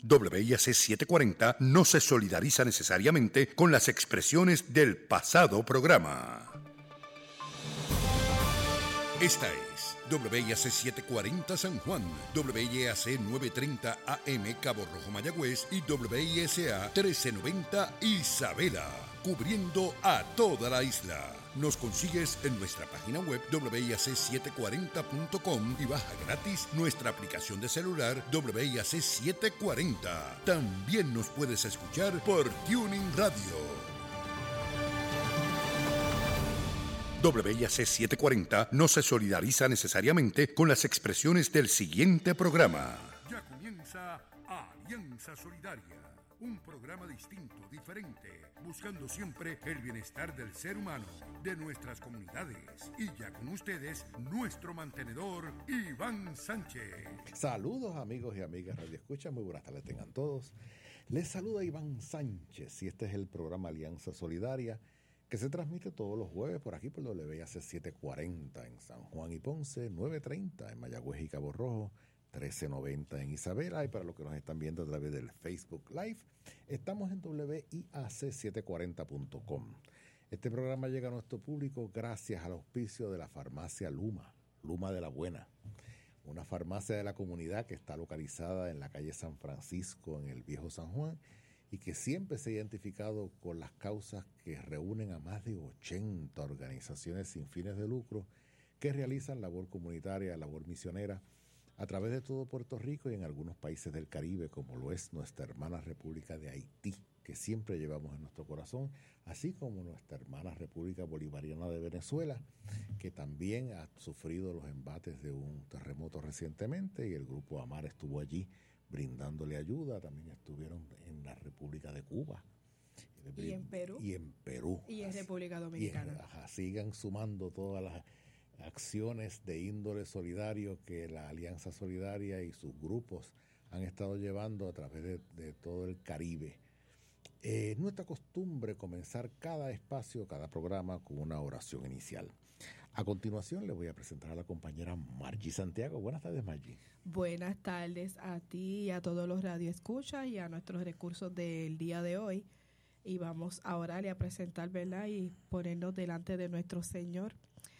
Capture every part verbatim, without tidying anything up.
W I A C setecientos cuarenta no se solidariza necesariamente con las expresiones del pasado programa. Esta es W I A C setecientos cuarenta San Juan, W I A C novecientos treinta A M Cabo Rojo Mayagüez y W I S A trece noventa Isabela, cubriendo a toda la isla. Nos consigues en nuestra página web W I A C setecientos cuarenta punto com y baja gratis nuestra aplicación de celular W I A C setecientos cuarenta. También nos puedes escuchar por Tuning Radio. W I A C setecientos cuarenta no se solidariza necesariamente con las expresiones del siguiente programa. Ya comienza Alianza Solidaria, un programa distinto, diferente, buscando siempre el bienestar del ser humano, de nuestras comunidades. Y ya con ustedes, nuestro mantenedor, Iván Sánchez. Saludos amigos y amigas Radio Escucha, muy buenas tardes tengan todos. Les saluda Iván Sánchez y este es el programa Alianza Solidaria, que se transmite todos los jueves por aquí por W I A C setecientos cuarenta en San Juan y Ponce, novecientos treinta en Mayagüez y Cabo Rojo, trece noventa en Isabela, y para los que nos están viendo a través del Facebook Live, estamos en W I A C setecientos cuarenta punto com. Este programa llega a nuestro público gracias al auspicio de la farmacia Luma, Luma de la Buena, una farmacia de la comunidad que está localizada en la calle San Francisco, en el Viejo San Juan, y que siempre se ha identificado con las causas que reúnen a más de ochenta organizaciones sin fines de lucro que realizan labor comunitaria, labor misionera a través de todo Puerto Rico y en algunos países del Caribe, como lo es nuestra hermana República de Haití, que siempre llevamos en nuestro corazón, así como nuestra hermana República Bolivariana de Venezuela, que también ha sufrido los embates de un terremoto recientemente, y el Grupo AMAR estuvo allí brindándole ayuda. También estuvieron en la República de Cuba. Y en Perú. Y en Perú. Y en República Dominicana. Y, ajá, sigan sumando todas las acciones de índole solidario que la Alianza Solidaria y sus grupos han estado llevando a través de, de todo el Caribe. Eh, es nuestra costumbre comenzar cada espacio, cada programa con una oración inicial. A continuación le voy a presentar a la compañera Margie Santiago. Buenas tardes, Margie. Buenas tardes a ti y a todos los radioescuchas y a nuestros recursos del día de hoy. Y vamos a orar y a presentar, ¿verdad? Y ponernos delante de nuestro Señor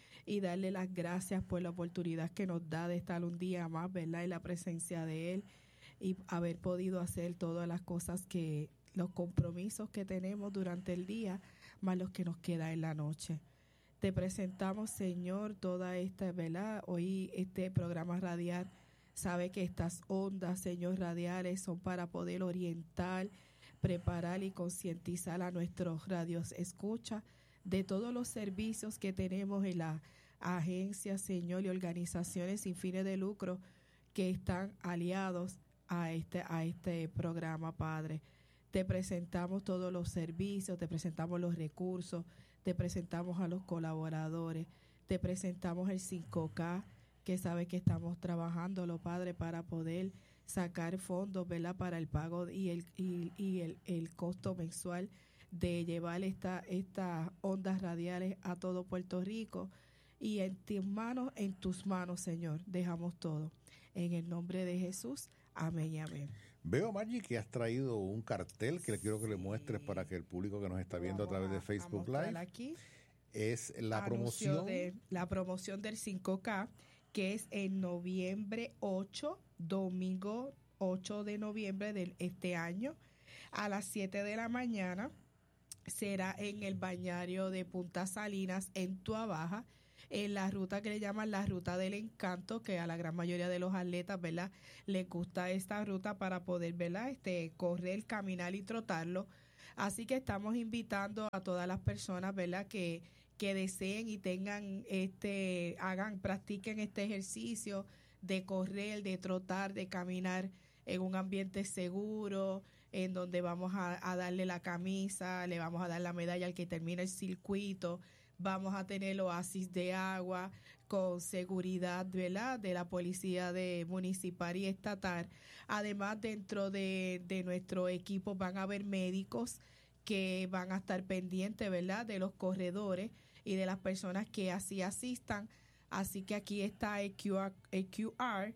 y darle las gracias por la oportunidad que nos da de estar un día más, ¿verdad? En la presencia de Él y haber podido hacer todas las cosas que, los compromisos que tenemos durante el día, más los que nos queda en la noche. Te presentamos, Señor, toda esta, ¿verdad? Hoy este programa radial, sabe que estas ondas, Señor, radiales son para poder orientar, preparar y concientizar a nuestros radios escucha de todos los servicios que tenemos en la agencias, Señor, y organizaciones sin fines de lucro que están aliados a este, a este programa, Padre. Te presentamos todos los servicios, te presentamos los recursos, te presentamos a los colaboradores, te presentamos el cinco K, que sabe que estamos trabajándolo, Padre, para poder sacar fondos, ¿verdad?, para el pago y el y, y el, el costo mensual de llevar esta estas ondas radiales a todo Puerto Rico. Y en tus manos, en tus manos, Señor, dejamos todo. En el nombre de Jesús, amén y amén. Veo, Margie, que has traído un cartel que le quiero que sí. le muestres para que el público que nos está viendo vamos a través de Facebook a Live. Aquí. Es la Anuncio promoción. De, la promoción del cinco K, que es en noviembre ocho, domingo ocho de noviembre de este año, a las siete de la mañana. Será en el bañario de Punta Salinas, en Tuabaja, en la ruta que le llaman la Ruta del Encanto, que a la gran mayoría de los atletas, ¿verdad?, les gusta esta ruta para poder, ¿verdad?, este, correr, caminar y trotarlo. Así que estamos invitando a todas las personas, ¿verdad?, que, que deseen y tengan, este, hagan, practiquen este ejercicio de correr, de trotar, de caminar en un ambiente seguro, en donde vamos a, a darle la camisa, le vamos a dar la medalla al que termine el circuito. Vamos a tener oasis de agua con seguridad, ¿verdad?, de la policía de municipal y estatal. Además, dentro de, de nuestro equipo van a haber médicos que van a estar pendientes, ¿verdad?, de los corredores y de las personas que así asistan. Así que aquí está el Q R, el Q R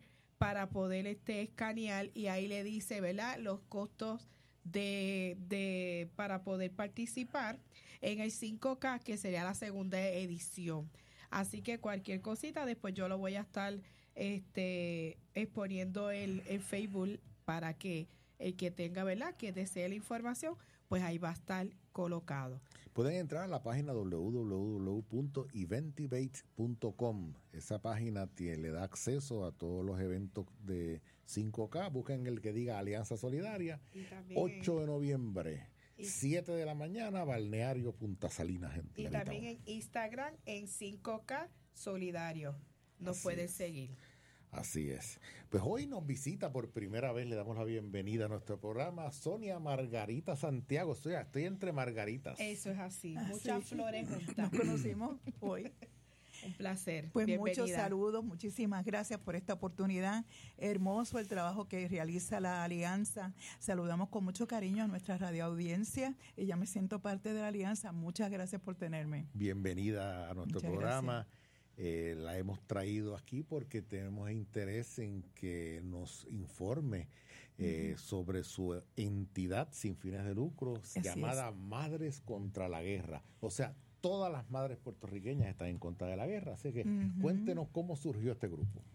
para poder este escanear, y ahí le dice, ¿verdad?, los costos de, de para poder participar en el cinco K, que sería la segunda edición. Así que cualquier cosita, después yo lo voy a estar este exponiendo en, en Facebook para que el que tenga, ¿verdad?, que desee la información, pues ahí va a estar colocado. Pueden entrar a la página doble u doble u doble u punto eventivate punto com. Esa página tiene, le da acceso a todos los eventos de cinco K. Busquen el que diga Alianza Solidaria. ocho de noviembre, y, siete de la mañana, Balneario Punta Salinas. En y también en Instagram, en cinco K Solidario. Nos Así pueden es. seguir. Así es. Pues hoy nos visita por primera vez, le damos la bienvenida a nuestro programa, Sonia Margarita Santiago. Estoy, estoy entre Margaritas. Eso es así. Ah, Muchas sí. flores juntas. Nos conocimos hoy. Un placer. Pues Bienvenida. muchos saludos, muchísimas gracias por esta oportunidad. Hermoso el trabajo que realiza la Alianza. Saludamos con mucho cariño a nuestra radioaudiencia y ya me siento parte de la Alianza. Muchas gracias por tenerme. Bienvenida a nuestro Muchas programa. gracias. Eh, la hemos traído aquí porque tenemos interés en que nos informe eh, uh-huh. sobre su entidad sin fines de lucro Así llamada es. Madres contra la Guerra. O sea, todas las madres puertorriqueñas están en contra de la guerra. Así que uh-huh. cuéntenos cómo surgió este grupo.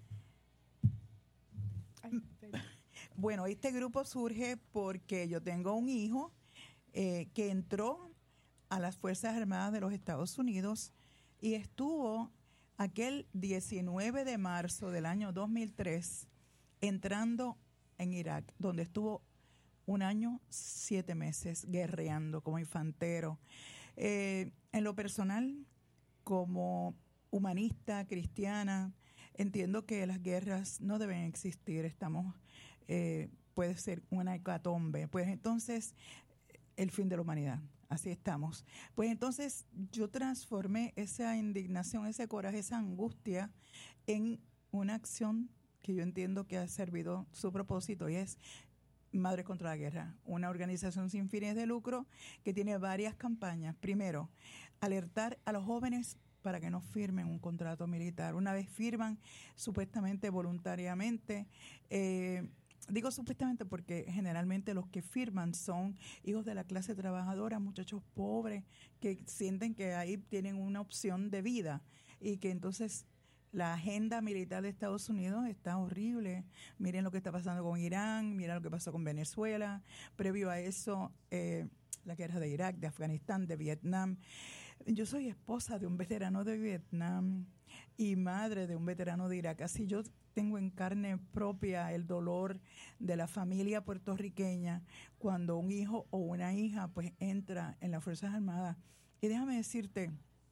Bueno, este grupo surge porque yo tengo un hijo eh, que entró a las Fuerzas Armadas de los Estados Unidos y estuvo aquel diecinueve de marzo del año dos mil tres entrando en Irak, donde estuvo un año, siete meses guerreando como infantero. Eh, en lo personal, como humanista, cristiana, entiendo que las guerras no deben existir. Estamos, eh, puede ser una hecatombe. Pues entonces, el fin de la humanidad. Así estamos. Pues entonces yo transformé esa indignación, ese coraje, esa angustia en una acción que yo entiendo que ha servido su propósito, y es Madres contra la Guerra, una organización sin fines de lucro que tiene varias campañas. Primero, alertar a los jóvenes para que no firmen un contrato militar. Una vez firman, supuestamente voluntariamente, eh, digo supuestamente porque generalmente los que firman son hijos de la clase trabajadora, muchachos pobres que sienten que ahí tienen una opción de vida y que entonces la agenda militar de Estados Unidos está horrible. Miren lo que está pasando con Irán, miren lo que pasó con Venezuela. Previo a eso, eh, la guerra de Irak, de Afganistán, de Vietnam. Yo soy esposa de un veterano de Vietnam y madre de un veterano de Irak. Así yo tengo en carne propia el dolor de la familia puertorriqueña cuando un hijo o una hija pues entra en las Fuerzas Armadas. Y déjame decirte,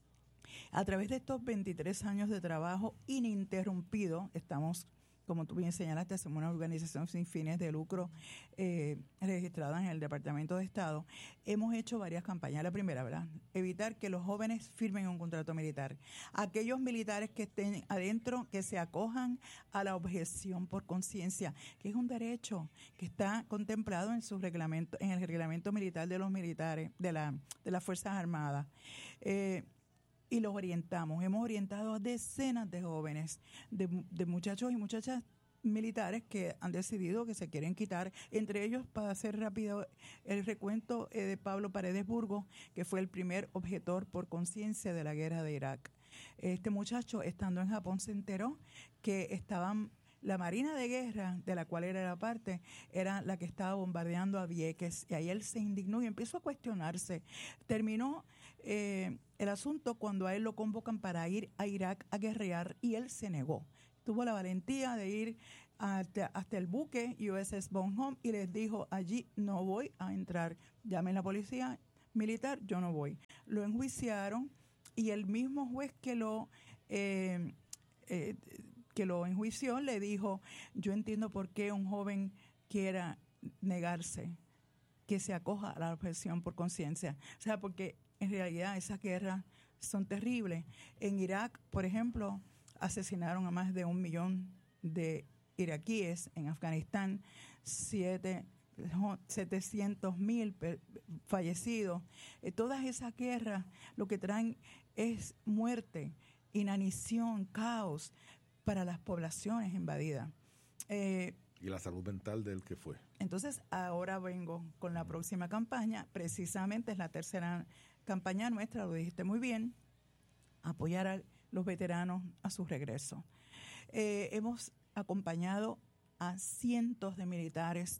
a través de estos veintitrés años de trabajo ininterrumpido, estamos, como tú bien señalaste, hacemos una organización sin fines de lucro eh, registrada en el Departamento de Estado. Hemos hecho varias campañas. La primera, ¿verdad? Evitar que los jóvenes firmen un contrato militar. Aquellos militares que estén adentro, que se acojan a la objeción por conciencia, que es un derecho que está contemplado en su reglamento, en el reglamento militar de los militares, de la, de las Fuerzas Armadas. Eh, Y los orientamos. Hemos orientado a decenas de jóvenes, de, de muchachos y muchachas militares que han decidido que se quieren quitar. Entre ellos, para hacer rápido el recuento eh, de Pablo Paredes Burgos, que fue el primer objetor por conciencia de la guerra de Irak. Este muchacho, estando en Japón, se enteró que estaban... La Marina de Guerra, de la cual era la parte, era la que estaba bombardeando a Vieques. Y ahí él se indignó y empezó a cuestionarse. Terminó eh, el asunto cuando a él lo convocan para ir a Irak a guerrear y él se negó. Tuvo la valentía de ir hasta, hasta el buque U S S Bonhomme y les dijo, allí no voy a entrar. Llamen a la policía militar, yo no voy. Lo enjuiciaron y el mismo juez que lo... Eh, eh, que lo enjuició, le dijo, yo entiendo por qué un joven quiera negarse, que se acoja a la objeción por conciencia. O sea, porque en realidad esas guerras son terribles. En Irak, por ejemplo, asesinaron a más de un millón de iraquíes. En Afganistán, siete, setecientos mil fallecidos. Eh, todas esas guerras lo que traen es muerte, inanición, caos para las poblaciones invadidas. Eh, ¿Y la salud mental del que fue? Entonces, ahora vengo con la próxima campaña. Precisamente es la tercera campaña nuestra, lo dijiste muy bien, apoyar a los veteranos a su regreso. Eh, hemos acompañado a cientos de militares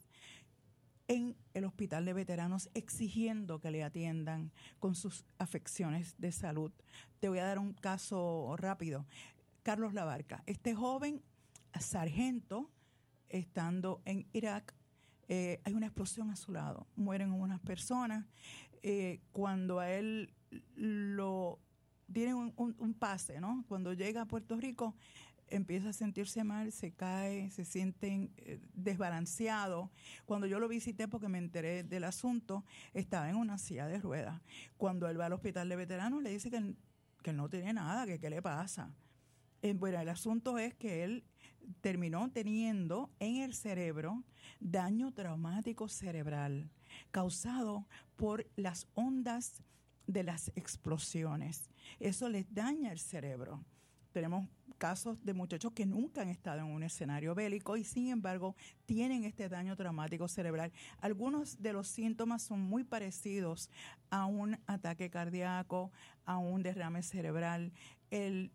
en el hospital de veteranos exigiendo que le atiendan con sus afecciones de salud. Te voy a dar un caso rápido. Carlos Labarca, este joven sargento, estando en Irak, eh, hay una explosión a su lado, mueren unas personas. Eh, cuando a él lo tienen un, un, un pase, ¿no? Cuando llega a Puerto Rico, empieza a sentirse mal, se cae, se siente eh, desbalanceado. Cuando yo lo visité, porque me enteré del asunto, estaba en una silla de ruedas. Cuando él va al hospital de veteranos, le dice que él, que él no tiene nada, que qué le pasa. Eh, bueno, el asunto es que él terminó teniendo en el cerebro daño traumático cerebral causado por las ondas de las explosiones. Eso les daña el cerebro. Tenemos casos de muchachos que nunca han estado en un escenario bélico y sin embargo tienen este daño traumático cerebral. Algunos de los síntomas son muy parecidos a un ataque cardíaco, a un derrame cerebral, el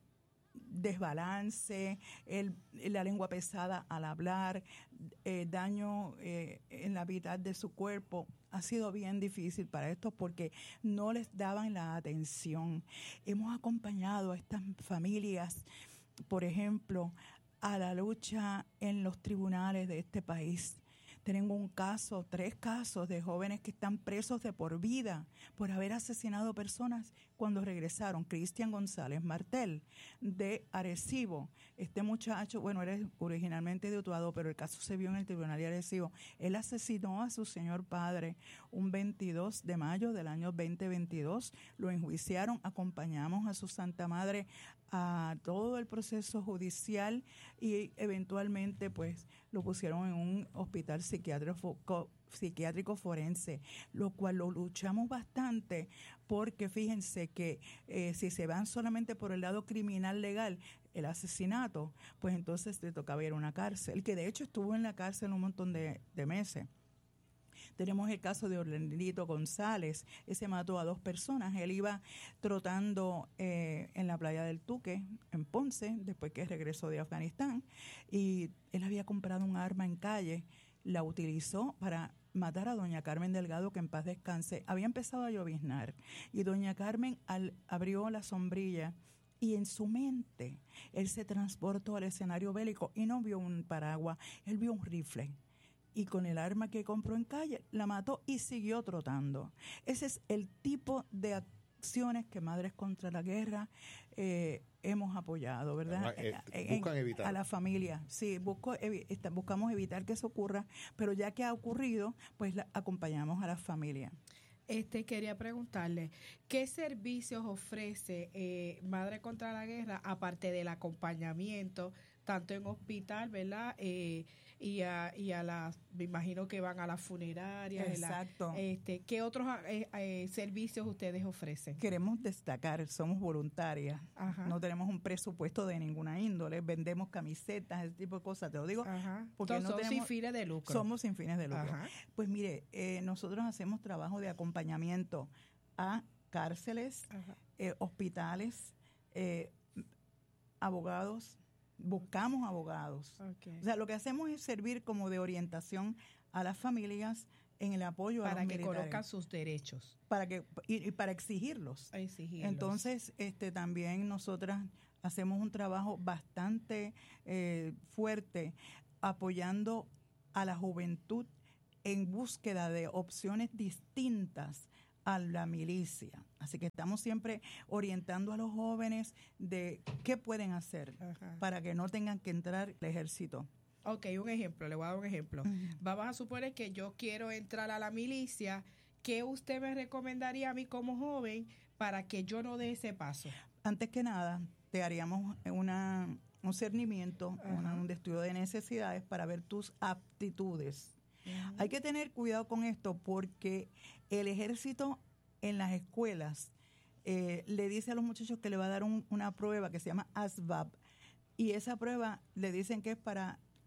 desbalance, el, la lengua pesada al hablar, eh, daño eh, en la mitad de su cuerpo. Ha sido bien difícil para estos porque no les daban la atención. Hemos acompañado a estas familias, por ejemplo, a la lucha en los tribunales de este país. Tenemos un caso, tres casos de jóvenes que están presos de por vida por haber asesinado personas cuando regresaron. Cristian González Martel, de Arecibo. Este muchacho, bueno, era originalmente de Utuado, pero el caso se vio en el tribunal de Arecibo. Él asesinó a su señor padre un veintidós de mayo del año veinte veintidós. Lo enjuiciaron, acompañamos a su santa madre a todo el proceso judicial y eventualmente pues lo pusieron en un hospital psiquiátrico, psiquiátrico forense, lo cual lo luchamos bastante porque fíjense que eh, si se van solamente por el lado criminal legal, el asesinato, pues entonces le tocaba ir a una cárcel, que de hecho estuvo en la cárcel un montón de, de meses. Tenemos el caso de Orlandito González, ese mató a dos personas. Él iba trotando eh, en la playa del Tuque, en Ponce, después que regresó de Afganistán, y él había comprado un arma en calle, la utilizó para matar a doña Carmen Delgado, que en paz descanse. Había empezado a lloviznar, y doña Carmen al, abrió la sombrilla, y en su mente él se transportó al escenario bélico y no vio un paraguas, él vio un rifle. Y con el arma que compró en calle, la mató y siguió trotando. Ese es el tipo de acciones que Madres contra la Guerra eh, hemos apoyado, ¿verdad? Eh, en, buscan evitar. A la familia, sí, busco, evi, está, buscamos evitar que eso ocurra, pero ya que ha ocurrido, pues la, acompañamos a la familia. Este, quería preguntarle, ¿qué servicios ofrece eh, Madre contra la Guerra, aparte del acompañamiento, tanto en hospital, ¿verdad? Eh, y a, y a las, me imagino que van a las funerarias. Exacto. La, este, ¿qué otros eh, eh, servicios ustedes ofrecen? Queremos destacar, somos voluntarias, Ajá. no tenemos un presupuesto de ninguna índole, vendemos camisetas, ese tipo de cosas, te lo digo. Ajá. Porque Entonces, no son tenemos, sin fines de lucro. Somos sin fines de lucro. Ajá. Pues mire, eh, nosotros hacemos trabajo de acompañamiento a cárceles, eh, hospitales, eh, abogados, buscamos abogados. Okay. O sea, lo que hacemos es servir como de orientación a las familias en el apoyo para a los que militares. conozcan sus derechos. Para que y, y para exigirlos. exigirlos. Entonces, este también nosotras hacemos un trabajo bastante eh, fuerte apoyando a la juventud en búsqueda de opciones distintas a la milicia. Así que estamos siempre orientando a los jóvenes de qué pueden hacer Ajá. para que no tengan que entrar al ejército. Ok, un ejemplo, le voy a dar un ejemplo. Uh-huh. Vamos a suponer que yo quiero entrar a la milicia. ¿Qué usted me recomendaría a mí como joven para que yo no dé ese paso? Antes que nada, te haríamos una, un cernimiento, una, un estudio de necesidades para ver tus aptitudes. Uh-huh. Hay que tener cuidado con esto porque el ejército en las escuelas eh, le dice a los muchachos que le va a dar un, una prueba que se llama A S V A B, y esa prueba le dicen que es para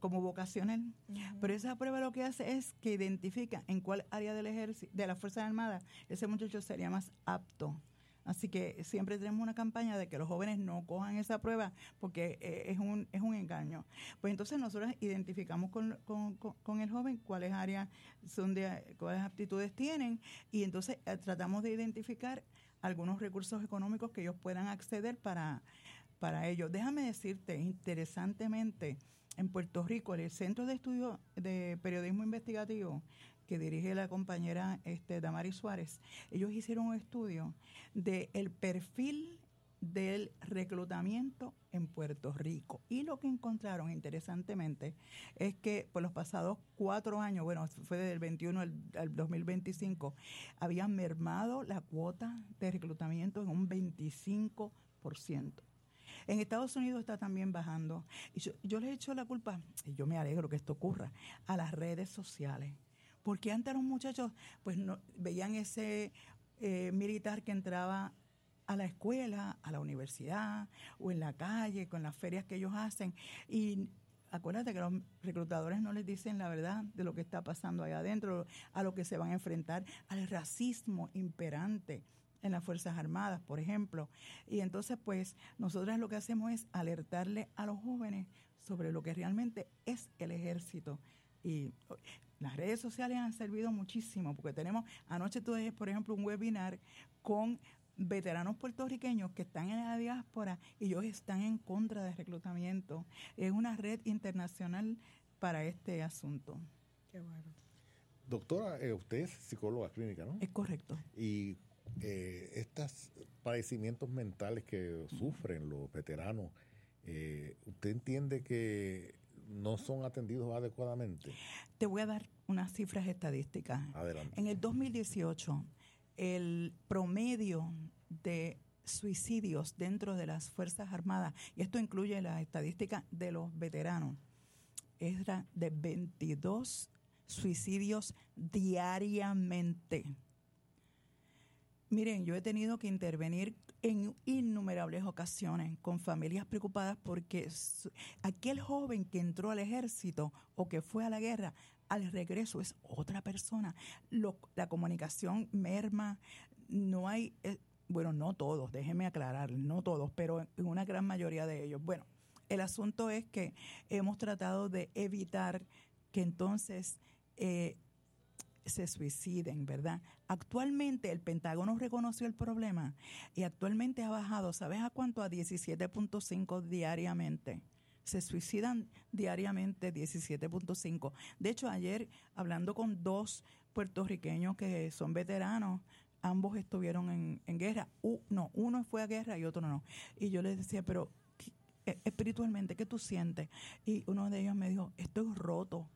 como vocacional. Uh-huh. Pero esa prueba lo que hace es que identifica en cuál área del ejército, de las Fuerzas Armadas, ese muchacho sería más apto. Así que siempre tenemos una campaña de que los jóvenes no cojan esa prueba porque eh, es un es un engaño. Pues entonces nosotros identificamos con, con, con, con el joven cuáles áreas son de, cuáles aptitudes tienen, y entonces eh, tratamos de identificar algunos recursos económicos que ellos puedan acceder para, para ello. Déjame decirte, interesantemente, en Puerto Rico, el Centro de Estudio de Periodismo Investigativo, que dirige la compañera este, Damaris Suárez, ellos hicieron un estudio del perfil del reclutamiento en Puerto Rico. Y lo que encontraron, interesantemente, es que por los pasados cuatro años, bueno, fue desde el veintiuno al, al dos mil veinticinco, habían mermado la cuota de reclutamiento en un veinticinco por ciento. En Estados Unidos está también bajando. Y yo, yo le he hecho la culpa, y yo me alegro que esto ocurra, a las redes sociales. Porque antes los muchachos pues no, veían ese eh, militar que entraba a la escuela, a la universidad o en la calle con las ferias que ellos hacen, y acuérdate que los reclutadores no les dicen la verdad de lo que está pasando allá adentro, a lo que se van a enfrentar, al racismo imperante en las Fuerzas Armadas, por ejemplo. Y entonces pues nosotros lo que hacemos es alertarle a los jóvenes sobre lo que realmente es el ejército. Y las redes sociales han servido muchísimo, porque tenemos, anoche tuve, por ejemplo, un webinar con veteranos puertorriqueños que están en la diáspora y ellos están en contra del reclutamiento. Es una red internacional para este asunto. Qué bueno. Doctora, eh, usted es psicóloga clínica, ¿no? Es correcto. Y eh, estos padecimientos mentales que sufren los veteranos, eh, ¿usted entiende que no son atendidos adecuadamente? Te voy a dar unas cifras estadísticas. Adelante. En el dos mil dieciocho, el promedio de suicidios dentro de las Fuerzas Armadas, y esto incluye la estadística de los veteranos, era de veintidós suicidios diariamente. Miren, yo he tenido que intervenir en innumerables ocasiones con familias preocupadas porque aquel joven que entró al ejército o que fue a la guerra, al regreso es otra persona. Lo, la comunicación merma, no hay, eh, bueno, no todos, déjenme aclarar, no todos, pero en una gran mayoría de ellos. Bueno, el asunto es que hemos tratado de evitar que entonces eh, se suiciden, ¿verdad? Actualmente el Pentágono reconoció el problema y actualmente ha bajado, ¿sabes a cuánto? A diecisiete punto cinco diariamente. Se suicidan diariamente diecisiete punto cinco. De hecho, ayer, hablando con dos puertorriqueños que son veteranos, ambos estuvieron en, en guerra. Uh, no, uno fue a guerra y otro no. Y yo les decía, pero espiritualmente, ¿qué tú sientes? Y uno de ellos me dijo, estoy roto.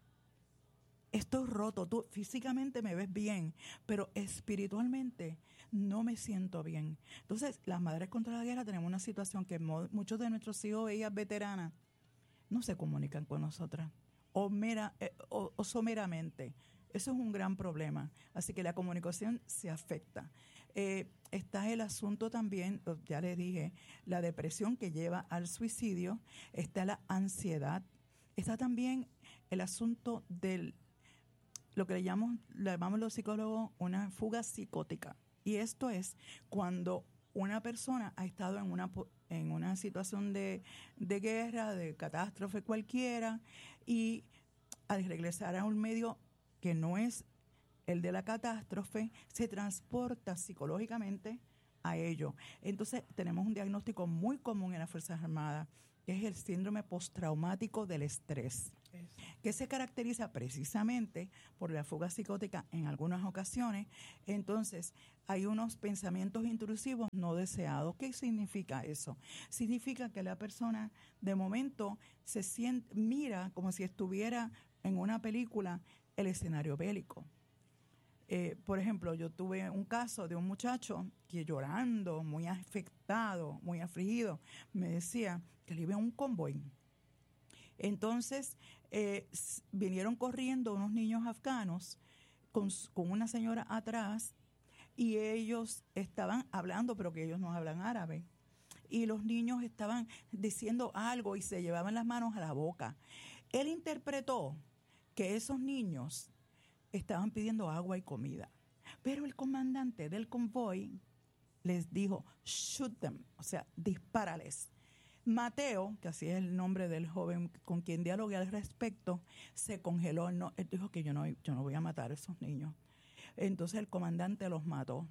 Estoy roto, tú físicamente me ves bien, pero espiritualmente no me siento bien. Entonces, las Madres contra la Guerra tenemos una situación que mo- muchos de nuestros hijos, ellas veteranas, no se comunican con nosotras, o, mera, eh, o, o someramente. Eso es un gran problema. Así que la comunicación se afecta. Eh, está el asunto también, ya les dije, la depresión que lleva al suicidio, está la ansiedad, está también el asunto del lo que le llamamos, le llamamos los psicólogos una fuga psicótica. Y esto es cuando una persona ha estado en una, en una situación de, de guerra, de catástrofe cualquiera, y al regresar a un medio que no es el de la catástrofe, se transporta psicológicamente a ello. Entonces tenemos un diagnóstico muy común en las Fuerzas Armadas, que es el síndrome postraumático del estrés, Eso. que se caracteriza precisamente por la fuga psicótica en algunas ocasiones. Entonces, hay unos pensamientos intrusivos no deseados. ¿Qué significa eso? Significa que la persona de momento se siente, mira como si estuviera en una película el escenario bélico. Eh, por ejemplo, yo tuve un caso de un muchacho que llorando, muy afectado, muy afligido, me decía que le iba a un convoy. Entonces, eh, vinieron corriendo unos niños afganos con, con una señora atrás y ellos estaban hablando, pero que ellos no hablan árabe. Y los niños estaban diciendo algo y se llevaban las manos a la boca. Él interpretó que esos niños estaban pidiendo agua y comida, pero el comandante del convoy les dijo, shoot them, o sea, dispárales. Mateo, que así es el nombre del joven con quien dialogué al respecto, se congeló. No, él dijo que yo no, yo no voy a matar a esos niños. Entonces el comandante los mató.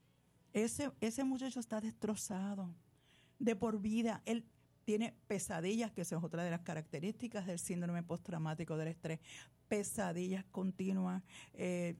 Ese, ese muchacho está destrozado de por vida. Él tiene pesadillas, que esa es otra de las características del síndrome postraumático del estrés. Pesadillas continuas, eh,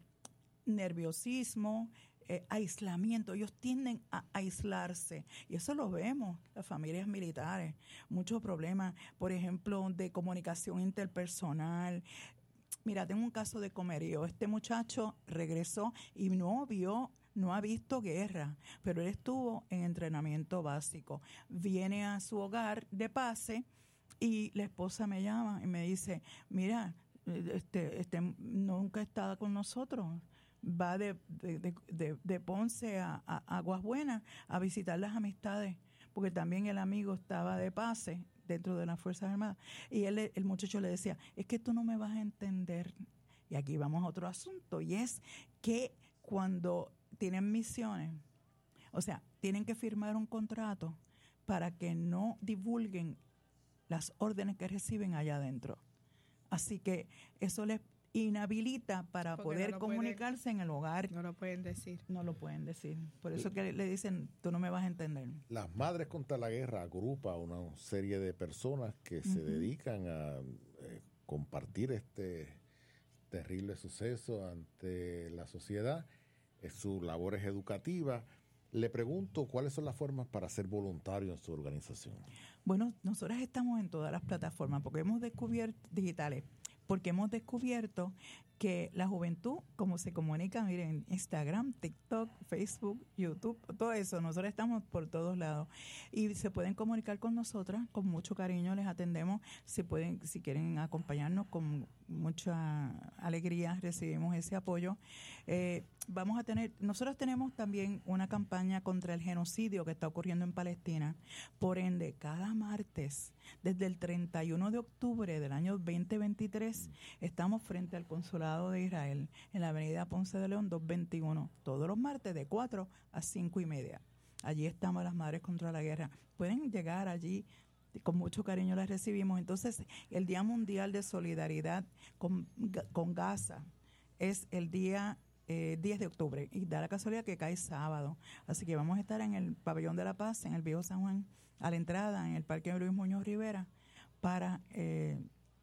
nerviosismo, eh, aislamiento. Ellos tienden a aislarse. Y eso lo vemos, las familias militares. Muchos problemas, por ejemplo, de comunicación interpersonal. Mira, tengo un caso de comerío. Este muchacho regresó y no vio, no ha visto guerra, pero él estuvo en entrenamiento básico. Viene a su hogar de pase y la esposa me llama y me dice, mira, este, este nunca estaba con nosotros. Va de, de, de, de, de Ponce a, a Aguas Buenas a visitar las amistades, porque también el amigo estaba de pase dentro de las Fuerzas Armadas. Y él, el muchacho le decía, es que tú no me vas a entender. Y aquí vamos a otro asunto, y es que cuando tienen misiones, o sea, tienen que firmar un contrato para que no divulguen las órdenes que reciben allá adentro. Así que eso les inhabilita para Porque poder no comunicarse puede, en el hogar. No lo pueden decir. No lo pueden decir. Por eso que le dicen, tú no me vas a entender. Las Madres contra la Guerra agrupa una serie de personas que uh-huh. se dedican a eh, compartir este terrible suceso ante la sociedad. Eh, su labor es educativa. Le pregunto, ¿cuáles son las formas para ser voluntario en su organización? Bueno, nosotros estamos en todas las plataformas porque hemos descubierto digitales. Porque hemos descubierto que la juventud, como se comunica, miren, Instagram, TikTok, Facebook, YouTube, todo eso, nosotros estamos por todos lados. Y se pueden comunicar con nosotras, con mucho cariño les atendemos. Si pueden, si quieren acompañarnos, con mucha alegría recibimos ese apoyo. Eh, vamos a tener, nosotros tenemos también una campaña contra el genocidio que está ocurriendo en Palestina. Por ende, cada martes, desde el treinta y uno de octubre del año veinte veintitrés, estamos frente al Consulado de Israel en la avenida Ponce de León doscientos veintiuno, todos los martes de cuatro a cinco y media. Allí estamos las Madres contra la Guerra. Pueden llegar allí, con mucho cariño las recibimos. Entonces, el Día Mundial de Solidaridad con, con Gaza es el día eh, diez de octubre y da la casualidad que cae sábado. Así que vamos a estar en el Pabellón de la Paz, en el Viejo San Juan, a la entrada, en el Parque Luis Muñoz Rivera, para eh,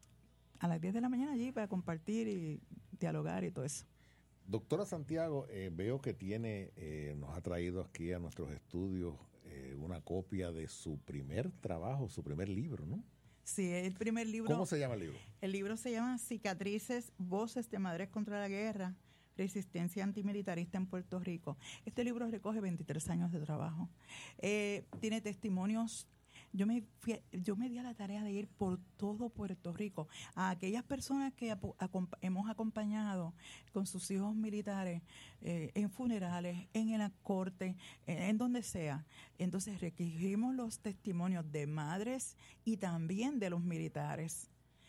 a las diez de la mañana allí para compartir y dialogar y todo eso. Doctora Santiago, eh, veo que tiene, eh, nos ha traído aquí a nuestros estudios eh, una copia de su primer trabajo, su primer libro, ¿no? Sí, el primer libro. ¿Cómo se llama el libro? El libro se llama Cicatrices, Voces de Madres contra la Guerra, Resistencia Antimilitarista en Puerto Rico. Este libro recoge veintitrés años de trabajo. Eh, tiene testimonios. Yo me, fui, yo me di a la tarea de ir por todo Puerto Rico a aquellas personas que ap- acompa- hemos acompañado con sus hijos militares eh, en funerales, en la corte, en, en donde sea. Entonces requerimos los testimonios de madres y también de los militares.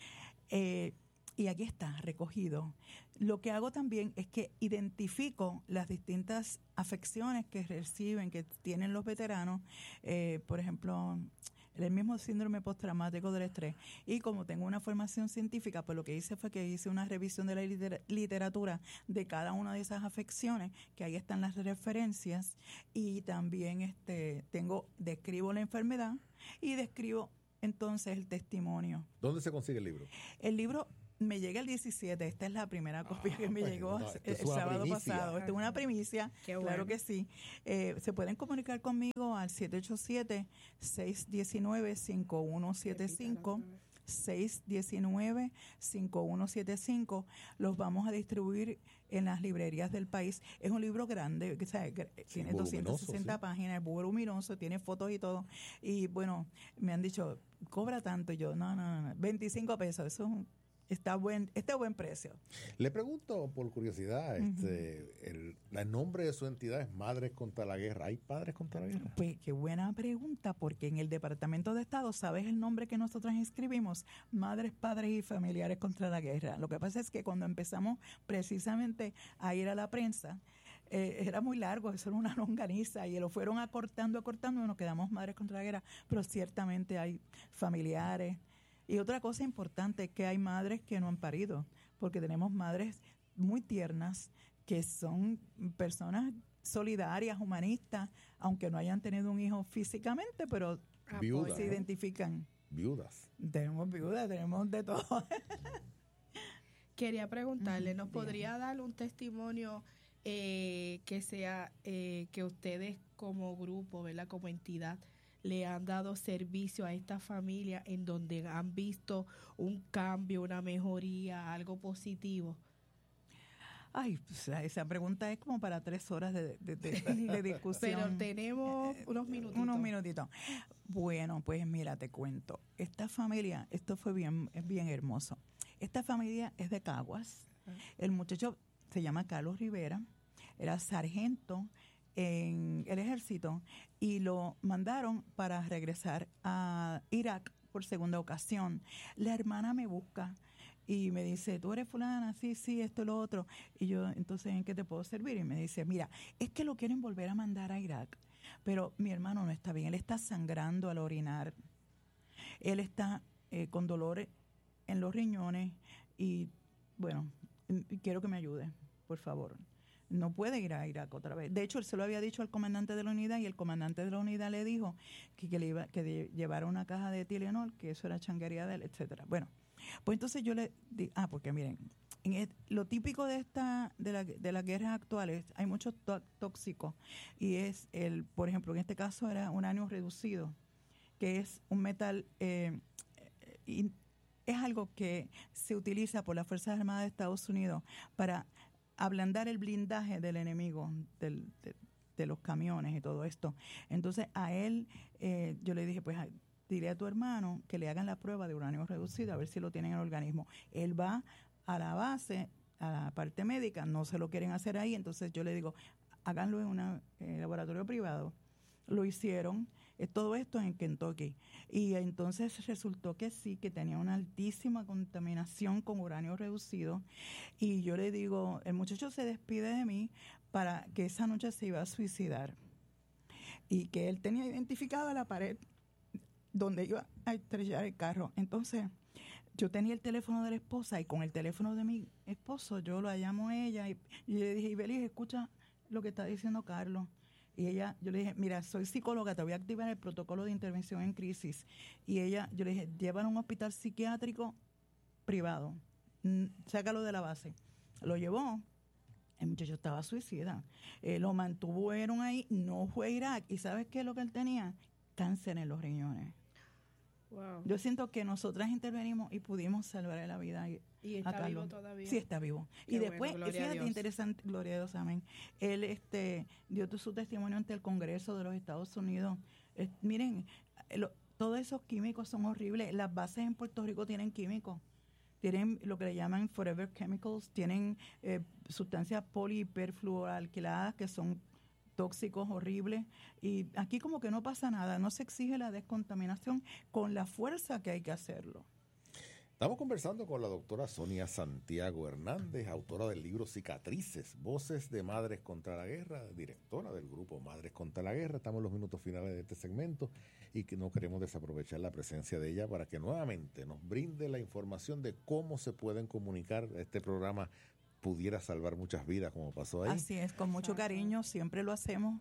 Eh, y aquí está recogido. Lo que hago también es que identifico las distintas afecciones que reciben, que tienen los veteranos, eh, por ejemplo, el mismo síndrome postraumático del estrés. Y como tengo una formación científica, pues lo que hice fue que hice una revisión de la liter- literatura de cada una de esas afecciones, que ahí están las referencias, y también este tengo describo la enfermedad y describo entonces el testimonio. ¿Dónde se consigue el libro? El libro me llega el diecisiete, esta es la primera copia ah, que me pues, llegó no, el, el sábado primicia. pasado. Esta es una primicia, Qué claro bueno. que sí. Eh, se pueden comunicar conmigo al siete ocho siete, seis uno nueve, cinco uno siete cinco, seis uno nueve, cinco uno siete cinco. Los vamos a distribuir en las librerías del país. Es un libro grande, o sea, sí, tiene doscientas sesenta sí. páginas, es voluminoso, tiene fotos y todo. Y bueno, me han dicho, cobra tanto. Y yo, no, no, no, veinticinco pesos, eso es un está buen, está a buen precio. Le pregunto por curiosidad, uh-huh. este, el, el nombre de su entidad es Madres contra la Guerra. ¿Hay padres contra la guerra? Pues qué buena pregunta, porque en el Departamento de Estado, ¿sabes el nombre que nosotros inscribimos? Madres, Padres y Familiares contra la Guerra. Lo que pasa es que cuando empezamos precisamente a ir a la prensa, eh, era muy largo, eso era una longaniza, y lo fueron acortando, acortando, y nos quedamos Madres contra la Guerra, pero ciertamente hay familiares. Y otra cosa importante es que hay madres que no han parido, porque tenemos madres muy tiernas que son personas solidarias, humanistas, aunque no hayan tenido un hijo físicamente, pero viudas, se ¿no? identifican. Viudas. Tenemos viudas, tenemos de todo. Quería preguntarle, ¿nos podría dar un testimonio eh, que sea eh, que ustedes como grupo, ¿verdad? Como entidad, le han dado servicio a esta familia en donde han visto un cambio, una mejoría, algo positivo? Ay, pues esa pregunta es como para tres horas de, de, de, de discusión. Pero tenemos unos minutitos. Unos minutitos. Bueno, pues mira, te cuento. Esta familia, esto fue bien, es bien hermoso. Esta familia es de Caguas. El muchacho se llama Carlos Rivera, era sargento en el ejército y lo mandaron para regresar a Irak por segunda ocasión. La hermana me busca y me dice, ¿tú eres fulana? Sí, sí, esto y lo otro. Y yo, entonces, ¿en qué te puedo servir? Y me dice, mira, es que lo quieren volver a mandar a Irak, pero mi hermano no está bien, él está sangrando al orinar, él está eh, con dolores en los riñones y, bueno, quiero que me ayude, por favor. No puede ir a Irak otra vez. De hecho, él se lo había dicho al comandante de la unidad y el comandante de la unidad le dijo que, que le iba que de, llevara una caja de Tylenol, que eso era changuería de él, etcétera. Bueno, pues entonces yo le di, ah, porque miren, en el, lo típico de esta de, la, de las guerras actuales, hay muchos tóxicos y es el, por ejemplo, en este caso era uranio reducido, que es un metal eh, y es algo que se utiliza por las Fuerzas Armadas de Estados Unidos para ablandar el blindaje del enemigo, del, de, de los camiones y todo esto. Entonces a él, eh, yo le dije, pues dile a tu hermano que le hagan la prueba de uranio reducido, a ver si lo tienen en el organismo. Él va a la base, a la parte médica, no se lo quieren hacer ahí, entonces yo le digo, háganlo en un eh, laboratorio privado. Lo hicieron, eh, todo esto en Kentucky. Y entonces resultó que sí, que tenía una altísima contaminación con uranio reducido. Y yo le digo, el muchacho se despide de mí para que esa noche se iba a suicidar. Y que él tenía identificada la pared donde iba a estrellar el carro. Entonces, yo tenía el teléfono de la esposa y con el teléfono de mi esposo yo la llamo a ella y, y le dije, Ibelis, escucha lo que está diciendo Carlos. Y ella, yo le dije, mira, soy psicóloga, te voy a activar el protocolo de intervención en crisis. Y ella, yo le dije, llévalo a un hospital psiquiátrico privado, sácalo de la base. Lo llevó, el muchacho estaba suicida. Eh, lo mantuvieron ahí, no fue a Irak. ¿Y sabes qué es lo que él tenía? Cáncer en los riñones. Wow. Yo siento que nosotras intervenimos y pudimos salvar la vida. ¿Y está vivo todavía? Sí, está vivo. Qué y después, bueno, fíjate, interesante, gloria a Dios, amén. Él este, dio su testimonio ante el Congreso de los Estados Unidos. Eh, miren, lo, todos esos químicos son horribles. Las bases en Puerto Rico tienen químicos. Tienen lo que le llaman forever chemicals, tienen eh, sustancias polihiperfluoroalquiladas que son tóxicos horribles, y aquí como que no pasa nada, no se exige la descontaminación con la fuerza que hay que hacerlo. Estamos conversando con la doctora Sonia Santiago Hernández, autora del libro Cicatrices, Voces de Madres contra la Guerra, directora del grupo Madres contra la Guerra. Estamos en los minutos finales de este segmento y que no queremos desaprovechar la presencia de ella para que nuevamente nos brinde la información de cómo se pueden comunicar. Este programa pudiera salvar muchas vidas, como pasó ahí. Así es, con mucho cariño, siempre lo hacemos.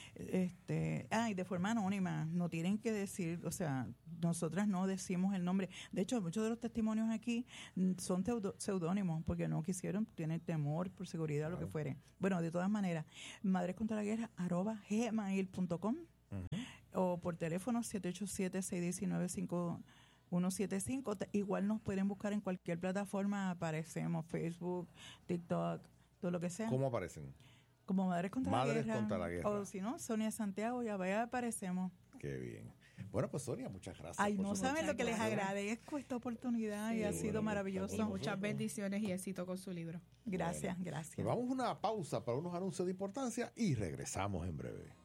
Este, ah, y de forma anónima, no tienen que decir, o sea, nosotras no decimos el nombre. De hecho, muchos de los testimonios aquí son seudónimos, porque no quisieron, tienen temor por seguridad, claro, lo que fuere. Bueno, de todas maneras, Madres contra la Guerra, arroba gmail punto com, uh-huh, o por teléfono siete ocho siete, seis uno nueve, cinco uno siete cinco. Igual nos pueden buscar en cualquier plataforma, aparecemos, Facebook, TikTok, todo lo que sea. ¿Cómo aparecen? Como Madres contra Madres la Guerra. contra la Guerra. O si no, Sonia Santiago, ya vaya, aparecemos. Qué bien. Bueno, pues Sonia, muchas gracias. Ay, por no su saben lo que les gracias. agradezco esta oportunidad y Sí, ha sido bueno, maravilloso. Y muchas bendiciones y éxito con su libro. Gracias, Bueno, gracias. pues vamos a una pausa para unos anuncios de importancia y regresamos en breve.